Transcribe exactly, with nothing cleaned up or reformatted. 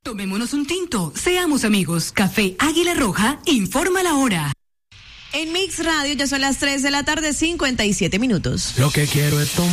Tomémonos un tinto, seamos amigos. Café Águila Roja, informa la hora. En Mix Radio ya son las tres de la tarde, cincuenta y siete minutos. Lo que quiero es tomar.